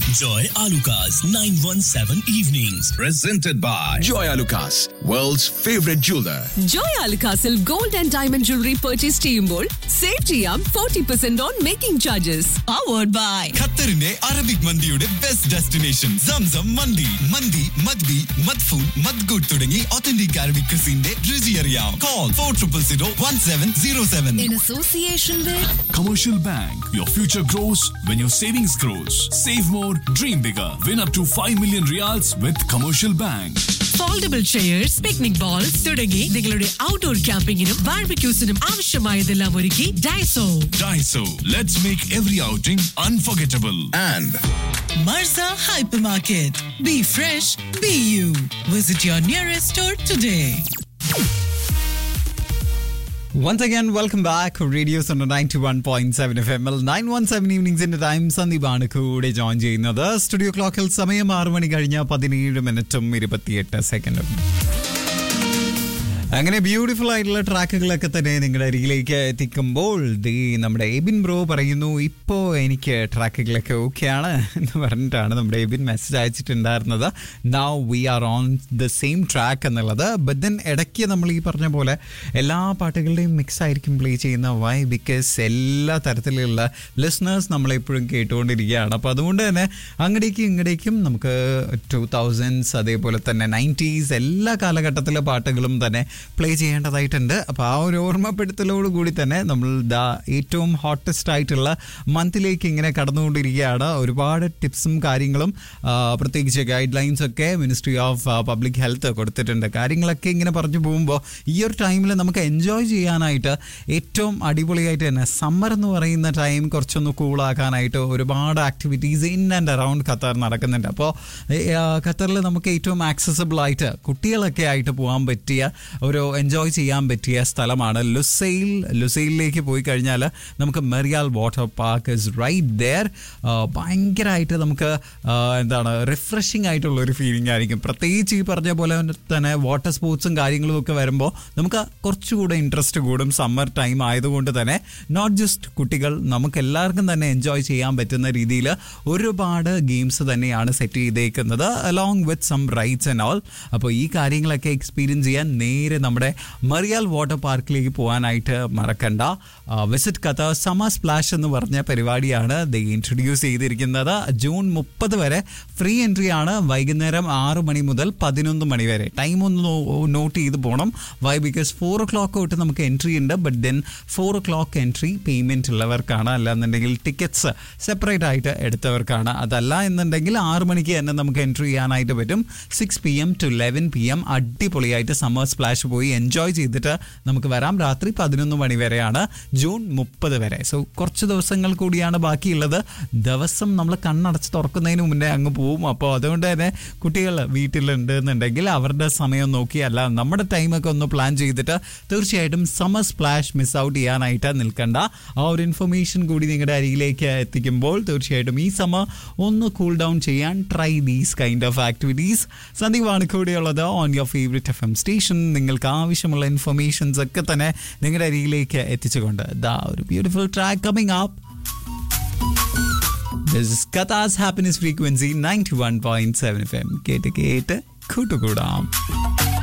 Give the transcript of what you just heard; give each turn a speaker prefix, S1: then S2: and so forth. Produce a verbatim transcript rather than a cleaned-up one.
S1: Joy Alucas nine one seven Evenings.
S2: Presented by Joy Alucas, world's favorite jeweler.
S3: Joy Alucasil gold and diamond jewelry purchase ചെയ്യുമ്പോൾ save ചെയ്യാം forty percent on making charges. Powered by
S4: ഖത്തറിന്റെ Arabic മന്തിയുടെ best destination Zamzam മന്തി. മന്തി മദ്ബി മദ്ഫൂൻ മദ്ഗൂട്ട് തുടങ്ങി authentic Arabic ക്രിസിന്റെ രുചി അറിയാം. Call four triple zero one seven zero seven.
S3: in association with
S5: Commercial Bank. Your future grows when your savings grows. Save more, dream bigger. Win up to five million reals with Commercial Bank.
S6: Foldable chairs, picnic balls തുടങ്ങി നിങ്ങളുടെ outdoor ക്യാമ്പിങ്ങിനും ബാർബിക്യൂസിനും ആവശ്യമായതെല്ലാം ഒരുക്കി Daiso.
S5: Daiso. Let's make every outing unforgettable.
S2: And
S6: Marza Hypermarket. Be fresh, be you. Visit your nearest store today.
S7: Once again, welcome back. Radio Sono ninety-one point seven F M. nine one seven Evenings in the time. സന്ദീപാണ് കൂടെ join ചെയ്യുന്നത്. Studio ക്ലോക്കിൽ സമയം ആറ് മണി കഴിഞ്ഞ പതിനേഴ് മിനിറ്റും ഇരുപത്തിയെട്ട് സെക്കൻഡും. അങ്ങനെ ബ്യൂട്ടിഫുൾ ആയിട്ടുള്ള ട്രാക്കുകളൊക്കെ തന്നെ നിങ്ങളുടെ അരികിലേക്ക് എത്തിക്കുമ്പോൾ ദേ നമ്മുടെ എബിൻ ബ്രോ പറയുന്നു, ഇപ്പോൾ എനിക്ക് ട്രാക്കുകളൊക്കെ ഓക്കെയാണ് എന്ന് പറഞ്ഞിട്ടാണ് നമ്മുടെ Ebin message അയച്ചിട്ടുണ്ടായിരുന്നത്. Now we R on the same track എന്നുള്ളത്. ബട്ട് ദെൻ ഇടയ്ക്ക് നമ്മൾ ഈ പറഞ്ഞ പോലെ എല്ലാ പാട്ടുകളുടെയും മിക്സ് ആയിരിക്കും പ്ലേ ചെയ്യുന്ന. വൈ? ബിക്കോസ് എല്ലാ തരത്തിലുള്ള ലിസണേഴ്സ് നമ്മളെപ്പോഴും കേട്ടുകൊണ്ടിരിക്കുകയാണ്. അപ്പോൾ അതുകൊണ്ട് തന്നെ അങ്ങടേക്കും ഇങ്ങടേക്കും നമുക്ക് ടു തൗസൻഡ്സ് അതേപോലെ തന്നെ നയൻറ്റീസ് എല്ലാ കാലഘട്ടത്തിലെ പാട്ടുകളും തന്നെ പ്ലേ ചെയ്യേണ്ടതായിട്ടുണ്ട്. അപ്പോൾ ആ ഒരു ഓർമ്മപ്പെടുത്തലോട് കൂടി തന്നെ നമ്മൾ ദാ ഏറ്റവും ഹോട്ടസ്റ്റ് ആയിട്ടുള്ള മന്തിലേക്ക് ഇങ്ങനെ കടന്നുകൊണ്ടിരിക്കുകയാണ്. ഒരുപാട് ടിപ്സും കാര്യങ്ങളും പ്രത്യേകിച്ച് ഗൈഡ് ലൈൻസ് ഒക്കെ മിനിസ്ട്രി ഓഫ് പബ്ലിക് ഹെൽത്ത് കൊടുത്തിട്ടുണ്ട്. കാര്യങ്ങളൊക്കെ ഇങ്ങനെ പറഞ്ഞു പോകുമ്പോൾ ഈ ഒരു ടൈമിൽ നമുക്ക് എൻജോയ് ചെയ്യാനായിട്ട് ഏറ്റവും അടിപൊളിയായിട്ട് തന്നെ സമ്മർ എന്ന് പറയുന്ന ടൈം കുറച്ചൊന്ന് കൂളാക്കാനായിട്ട് ഒരുപാട് activities in and around Qatar നടക്കുന്നുണ്ട്. അപ്പോൾ ഖത്തറിൽ നമുക്ക് ഏറ്റവും ആക്സസിബിൾ ആയിട്ട് കുട്ടികളൊക്കെ ആയിട്ട് പോകാൻ പറ്റിയ ഒരു എൻജോയ് ചെയ്യാൻ പറ്റിയ സ്ഥലമാണ് ലുസൈൽ. ലുസൈലിലേക്ക് പോയി കഴിഞ്ഞാൽ നമുക്ക് മെറിയാൽ water park is right there. ഭയങ്കരമായിട്ട് നമുക്ക് എന്താണ് റിഫ്രഷിംഗ് ആയിട്ടുള്ള ഒരു ഫീലിംഗ് ആയിരിക്കും. പ്രത്യേകിച്ച് ഈ പറഞ്ഞ പോലെ തന്നെ വാട്ടർ സ്പോർട്സും കാര്യങ്ങളും ഒക്കെ വരുമ്പോൾ നമുക്ക് കുറച്ചുകൂടെ ഇൻട്രസ്റ്റ് കൂടും. സമ്മർ ടൈം ആയതുകൊണ്ട് തന്നെ നോട്ട് ജസ്റ്റ് കുട്ടികൾ, നമുക്ക് എല്ലാവർക്കും തന്നെ എൻജോയ് ചെയ്യാൻ പറ്റുന്ന രീതിയിൽ ഒരുപാട് ഗെയിംസ് തന്നെയാണ് സെറ്റ് ചെയ്തേക്കുന്നത് along with some rides and all. അപ്പോൾ ഈ കാര്യങ്ങളൊക്കെ എക്സ്പീരിയൻസ് ചെയ്യാൻ നേരെ നമ്മുടെ മറിയാൽ വാട്ടർ പാർക്കിലേക്ക് പോകാനായിട്ട് മറക്കണ്ട. വിസിറ്റ് ഖത്തർ സമ്മർ സ്പ്ലാഷ് എന്ന് പറഞ്ഞ പരിപാടിയാണ് ദേ ഇൻട്രൊഡ്യൂസ് ചെയ്തിരിക്കുന്നത്. ജൂൺ മുപ്പത് വരെ ഫ്രീ എൻട്രി ആണ്. വൈകുന്നേരം ആറ് മണി മുതൽ പതിനൊന്ന് മണി വരെ. ടൈം ഒന്ന് നോട്ട് ചെയ്ത് പോകണം. Y? Because four O clock തൊട്ട് നമുക്ക് എൻട്രി ഉണ്ട്. But then four O clock entry payment ഉള്ളവർക്കാണ്. അല്ലാന്നുണ്ടെങ്കിൽ ടിക്കറ്റ്സ് സെപ്പറേറ്റ് ആയിട്ട് എടുത്തവർക്കാണ്. അതല്ല എന്നുണ്ടെങ്കിൽ ആറ് മണിക്ക് തന്നെ നമുക്ക് എൻട്രി ചെയ്യാനായിട്ട് പറ്റും. Six P M to eleven P M അടിപൊളിയായിട്ട് സമ്മർ സ്പ്ലാഷ് പോയി എൻജോയ് ചെയ്തിട്ട് നമുക്ക് വരാം. രാത്രി പതിനൊന്ന് മണി വരെയാണ്, ജൂൺ മുപ്പത് വരെ. സോ കുറച്ച് ദിവസങ്ങൾ കൂടിയാണ് ബാക്കിയുള്ളത്. ദിവസം നമ്മൾ കണ്ണടച്ച് തുറക്കുന്നതിന് മുന്നേ അങ്ങ് പോവും. അപ്പോൾ അതുകൊണ്ട് തന്നെ കുട്ടികൾ വീട്ടിലുണ്ട് എന്നുണ്ടെങ്കിൽ അവരുടെ സമയം നോക്കിയല്ല നമ്മുടെ ടൈമൊക്കെ ഒന്ന് പ്ലാൻ ചെയ്തിട്ട് തീർച്ചയായിട്ടും സമ്മർ സ്പ്ലാഷ് മിസ് ഔട്ട് ചെയ്യാനായിട്ട് നിൽക്കണ്ട. ആ ഒരു ഇൻഫർമേഷൻ കൂടി നിങ്ങളുടെ അരികിലേക്ക് എത്തിക്കുമ്പോൾ തീർച്ചയായിട്ടും ഈ സമ്മർ ഒന്ന് കൂൾ ഡൗൺ ചെയ്യാൻ try these kind of activities. സന്ദീപാണ് കൂടെയുള്ളത് on your favourite F M station. നിങ്ങൾക്ക് ആവശ്യമുള്ള ഇൻഫർമേഷൻസ് ഒക്കെ തന്നെ നിങ്ങളുടെ അരികിലേക്ക് എത്തിച്ചുകൊണ്ട് ദാ ഒരു beautiful track coming up. This is Qatar's Happiness Frequency ninety-one point seven F M. കേട്ട് കേട്ട് കൂട്ടുകൂടാം.